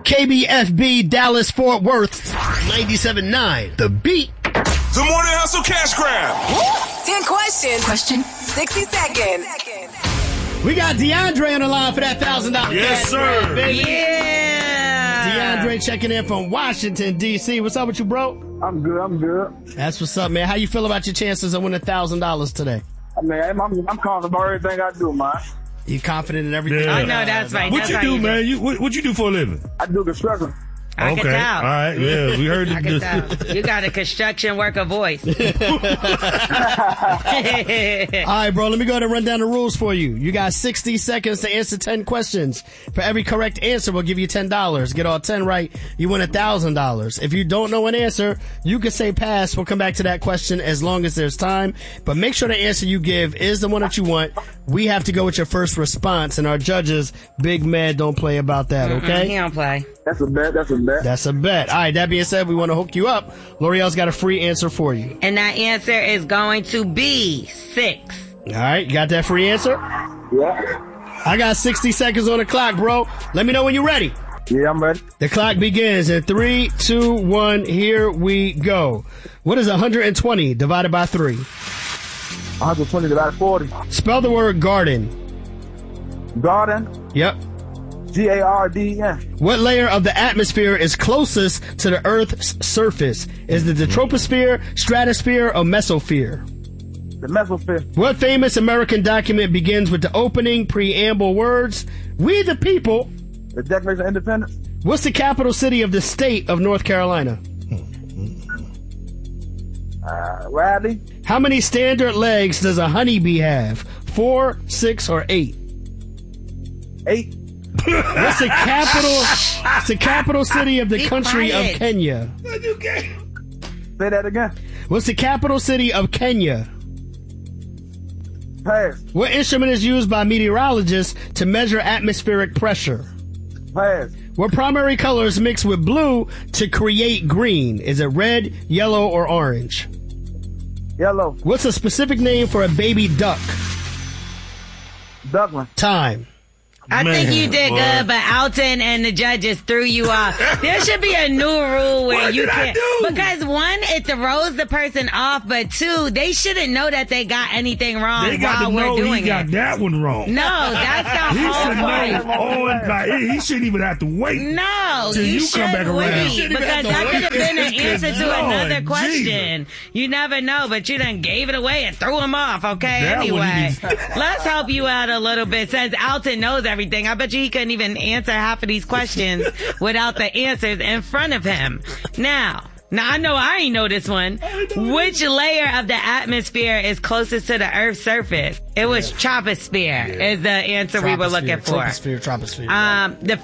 KBFB Dallas Fort Worth 97.9. The Beat. The Morning Hustle Cash Grab. 10 questions. Question. 60 seconds. We got DeAndre on the line for that $1,000 Yes, cash sir. grab, baby. Yeah. DeAndre checking in from Washington, D.C. What's up with you, bro? I'm good. That's what's up, man. How you feel about your chances of winning $1,000 today? I mean, I'm confident about everything I do, man. You confident in everything? Yeah. I know that's right. What That's you how do, you man? What you do for a living? I do construction. I can Okay. tell. All right. Yeah, we heard I can tell. You got a construction worker voice. All right, bro, let me go ahead and run down the rules for you. You got 60 seconds to answer 10 questions. For every correct answer, we'll give you $10. Get all 10 right, you win $1,000. If you don't know an answer, you can say pass. We'll come back to that question as long as there's time. But make sure the answer you give is the one that you want. We have to go with your first response, and our judges, big mad, don't play about that, okay? He don't play. That's a bet. That's a bet. All right, that being said, we want to hook you up. L'Oreal's got a free answer for you. And that answer is going to be 6. All right, you got that free answer? Yeah. I got 60 seconds on the clock, bro. Let me know when you're ready. Yeah, I'm ready. The clock begins in 3, 2, 1. Here we go. What is 120 divided by 3? 120 divided 40. Spell the word garden. Garden. Yep. Garden. What layer of the atmosphere is closest to the Earth's surface? Is it the troposphere, stratosphere, or mesosphere? The mesosphere. What famous American document begins with the opening preamble words, "We the people"? The Declaration of Independence. What's the capital city of the state of North Carolina? Raleigh. How many standard legs does a honeybee have? 4, 6, or 8? 8. What's the capital city of the Be country quiet. of Kenya? Say that again. What's the capital city of Kenya? Pass. What instrument is used by meteorologists to measure atmospheric pressure? Pass. What primary colors mix with blue to create green? Is it red, yellow, or orange? Yellow. What's a specific name for a baby duck? Duckling. Time. I think you did boy. good, but Alton and the judges threw you off. There should be a new rule where What you did I can't. do? Because one, it throws the person off, but two, they shouldn't know that they got anything wrong They got while to we're know doing he got it. that one wrong. No, that's the He whole should point. know. He shouldn't even have to wait. No, Till you you should come back around. wait, You shouldn't even because have to that could have wait. been an answer to Lord another question. Jesus. You never know, but you done gave it away and threw him off, okay? That one Anyway, he let's help you out a little bit. Since Alton knows everything, I bet you he couldn't even answer half of these questions without the answers in front of him. Now I know I ain't know this one. Which layer of the atmosphere is closest to the Earth's surface? It was troposphere is the answer we were looking for. Troposphere. The